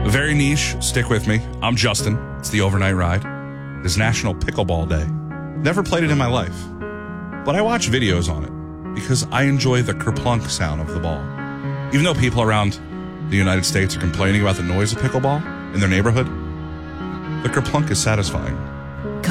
Very niche, stick with me. I'm Justin. It's the Overnight Ride. It is National Pickleball Day. Never played it in my life, but I watch videos on it because I enjoy the kerplunk sound of the ball. Even though people around the United States are complaining about the noise of pickleball in their neighborhood, the kerplunk is satisfying.